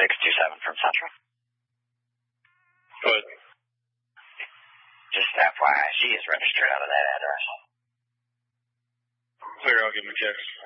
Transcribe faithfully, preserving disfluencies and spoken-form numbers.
six two seven from Central. Good. Just F Y I, she is registered out of that address. Clear, I'll give him a kick.